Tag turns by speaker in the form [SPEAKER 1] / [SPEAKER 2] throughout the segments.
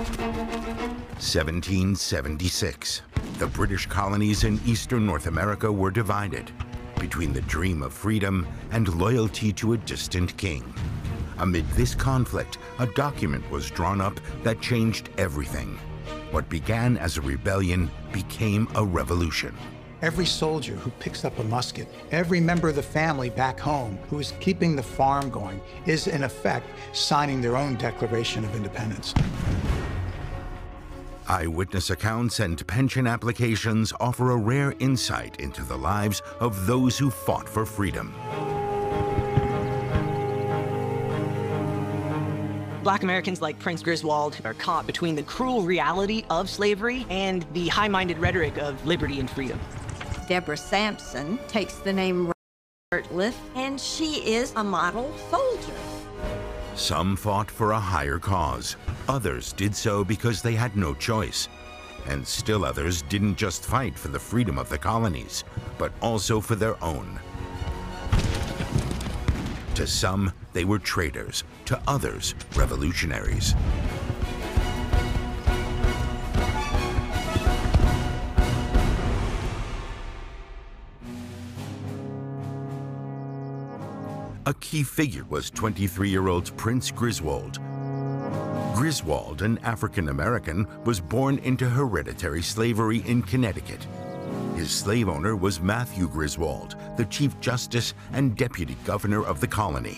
[SPEAKER 1] 1776. The British colonies in eastern North America were divided between the dream of freedom and loyalty to a distant king. Amid this conflict, a document was drawn up that changed everything. What began as a rebellion became a revolution.
[SPEAKER 2] Every soldier who picks up a musket, every member of the family back home who is keeping the farm going, is in effect signing their own Declaration of Independence.
[SPEAKER 1] Eyewitness accounts and pension applications offer a rare insight into the lives of those who fought for freedom.
[SPEAKER 3] Black Americans like Prince Griswold are caught between the cruel reality of slavery and the high-minded rhetoric of liberty and freedom.
[SPEAKER 4] Deborah Sampson takes the name Ratliff, and she is a model soldier.
[SPEAKER 1] Some fought for a higher cause. Others did so because they had no choice. And still others didn't just fight for the freedom of the colonies, but also for their own. To some, they were traitors. To others, revolutionaries. A key figure was 23-year-old Prince Griswold. Griswold, an African-American, was born into hereditary slavery in Connecticut. His slave owner was Matthew Griswold, the Chief Justice and Deputy Governor of the colony.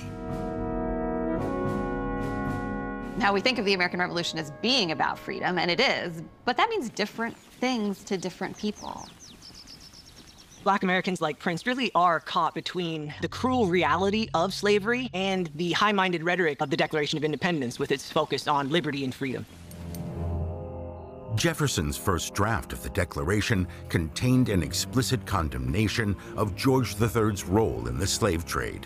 [SPEAKER 5] Now, we think of the American Revolution as being about freedom, and it is, but that means different things to different people.
[SPEAKER 3] Black Americans like Prince really are caught between the cruel reality of slavery and the high-minded rhetoric of the Declaration of Independence with its focus on liberty and freedom.
[SPEAKER 1] Jefferson's first draft of the Declaration contained an explicit condemnation of George III's role in the slave trade.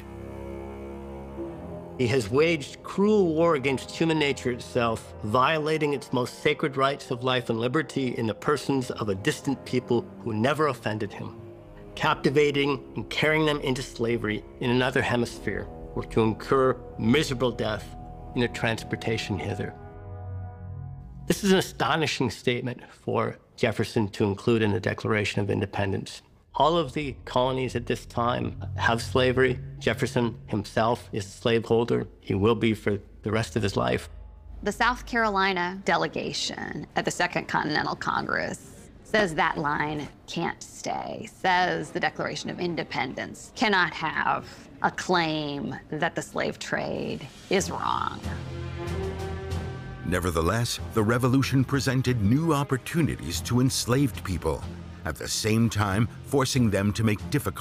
[SPEAKER 6] He has waged cruel war against human nature itself, violating its most sacred rights of life and liberty in the persons of a distant people who never offended him, captivating and carrying them into slavery in another hemisphere, or to incur miserable death in their transportation hither. This is an astonishing statement for Jefferson to include in the Declaration of Independence. All of the colonies at this time have slavery. Jefferson himself is a slaveholder. He will be for the rest of his life.
[SPEAKER 5] The South Carolina delegation at the Second Continental Congress says that line can't stay, says the Declaration of Independence cannot have a claim that the slave trade is wrong.
[SPEAKER 1] Nevertheless, the revolution presented new opportunities to enslaved people, at the same time forcing them to make difficult